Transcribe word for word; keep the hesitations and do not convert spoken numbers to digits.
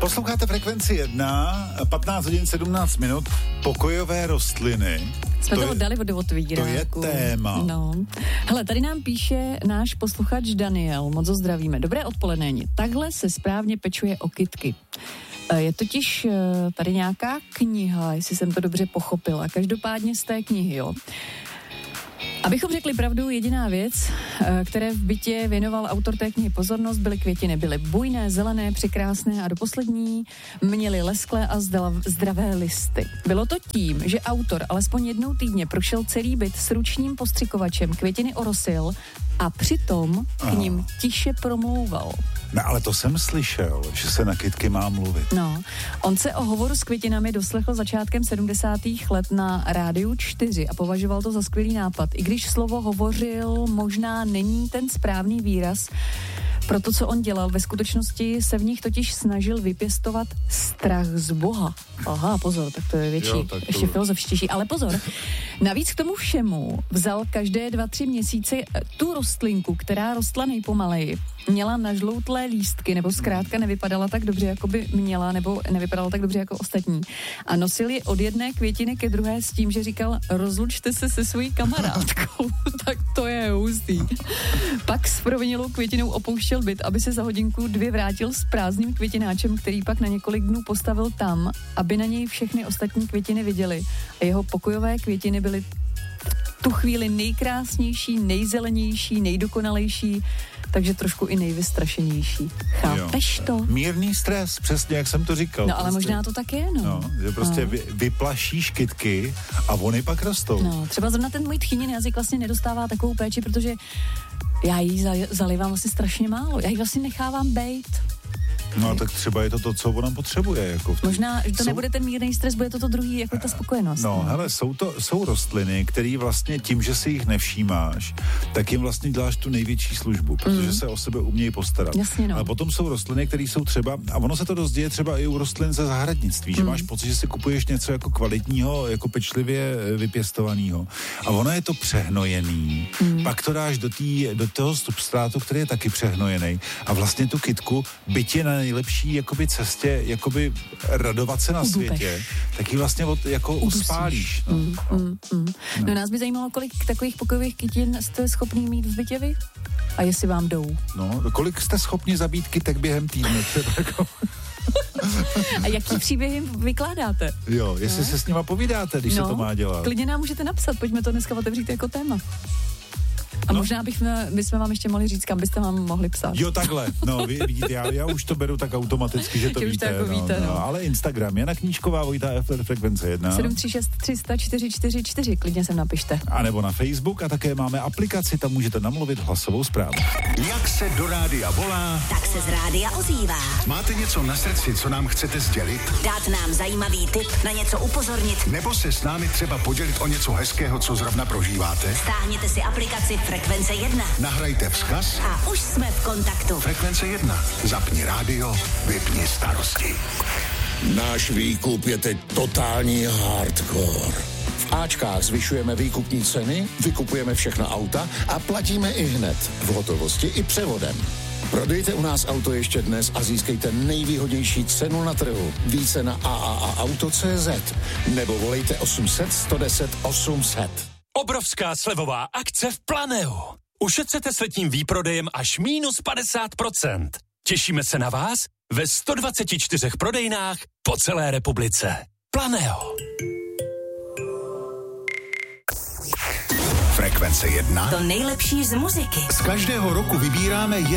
Posloucháte Frekvenci jedna, patnáct hodin sedmnáct minut, pokojové rostliny. Jsme to toho je, dali od otvíráku. To je téma. No. Hele, tady nám píše náš posluchač Daniel, moc ho zdravíme. Dobré odpoledne. Takhle se správně pečuje o kytky. Je totiž tady nějaká kniha, jestli jsem to dobře pochopila. Každopádně z té knihy, jo. Abychom řekli pravdu, jediná věc, které v bytě věnoval autor té knihy pozornost, byly květiny. Byly bujné, zelené, překrásné a do poslední měly lesklé a zdravé listy. Bylo to tím, že autor alespoň jednou týdně prošel celý byt s ručním postřikovačem, květiny orosil a přitom Aha. k ním tiše promlouval. No ale to jsem slyšel, že se na kytky má mluvit. No, on se o hovoru s květinami doslechl začátkem sedmdesátých let na Rádiu čtyři a považoval to za skvělý nápad. I když slovo hovořil možná není ten správný výraz pro to, co on dělal, ve skutečnosti se v nich totiž snažil vypěstovat strach z Boha. Aha, pozor, tak to je větší, jo, to... ještě filozofštější. Ale pozor, navíc k tomu všemu vzal každé dva, tři měsíce tu rostlinku, která rostla nejpomaleji, měla nažloutlé lístky, nebo zkrátka nevypadala tak dobře, jako by měla, nebo nevypadala tak dobře jako ostatní. A nosil ji od jedné květiny ke druhé s tím, že říkal, rozlučte se se svojí kamarádkou. Tak to je hustý. Pak s provinilou květinou opouštěl byt, aby se za hodinku dvě vrátil s prázdným květináčem, který pak na několik dnů postavil tam, aby na něj všechny ostatní květiny viděly. A jeho pokojové květiny byly v tu chvíli nejkrásnější, nejzelenější, nejdokonalejší, takže trošku i nejvystrašenější. Chápeš jo. to? Mírný stres, přesně jak jsem to říkal. No ale prostě, možná to tak je, no. no že prostě no. vy, vyplašíš kytky a oni pak rostou. No, třeba zrovna ten můj tchýnin jazyk vlastně nedostává takovou péči, protože já jí zalivám vlastně strašně málo. Já jí vlastně nechávám bejt. No tak třeba je to to, co ona potřebuje. Jako Možná, že to jsou... nebude ten mírný stres, bude to to druhý, jako ta spokojenost. No, no. hele, jsou to jsou rostliny, které vlastně tím, že si jich nevšímáš, tak jim vlastně děláš tu největší službu, protože mm. se o sebe umějí postarat. Jasně, no. Ale potom jsou rostliny, které jsou třeba, a ono se to dost děje třeba i u rostlin ze zahradnictví, mm. že máš pocit, že si kupuješ něco jako kvalitního, jako pečlivě vypěstovaného. A ono je to přehnojený. Mm. Pak to dáš do, tý, do toho substrátu, který je taky přehnojený. A vlastně tu kytku, byť je na nejlepší jakoby cestě, jakoby radovat se na Udupeš. světě, tak ji vlastně od, jako Udusíš. uspálíš. No. Mm, mm, mm. No. no nás by zajímalo, kolik takových pokojových kytin jste schopný mít v bytě vy? A jestli vám jdou? No, kolik jste schopni zabít kytek během týdne třeba jako... A jaký příběhy vykládáte? Jo, jestli no? se s nima povídáte, když no, se to má dělat. Klidně nám můžete napsat, pojďme to dneska otevřít jako téma. A no. možná bychom, bychom vám ještě mohli říct, kam byste vám mohli psát. Jo, takhle. No, vy vidíte, já, já už to beru tak automaticky, že to že víte. Už to jako no, víte no. No, ale Instagram, Jana Knížková, Vojta F R, Frekvence jedna. sedm tři šest tři sta čtyři čtyři čtyři, klidně sem napište. A nebo na Facebook a také máme aplikaci, tam můžete namluvit hlasovou zprávu. Jak se do rádia volá, tak se z rádia ozývá. Máte něco na srdci, co nám chcete sdělit? Dát nám zajímavý tip, na něco upozornit. Nebo se s námi třeba podělit o něco hezkého, co zrovna prožíváte? Stáhněte si aplikaci Frekvence jedna. Nahrajte vzkaz a už jsme v kontaktu. Frekvence jedna. Zapni rádio, vypni starosti. Náš výkup je teď totální hardcore. V Ačkách zvyšujeme výkupní ceny, vykupujeme všechna auta a platíme i hned v hotovosti i převodem. Prodejte u nás auto ještě dnes a získejte nejvýhodnější cenu na trhu. Více na a a a auto tečka cé zet nebo volejte osm set sto deset osm set. Obrovská slevová akce v Planeu. Ušetřete s letním výprodejem až mínus padesát procent. Těšíme se na vás ve sto dvacet čtyři prodejnách po celé republice. Planeo. Frekvence jedna. To nejlepší z muziky. Z každého roku vybíráme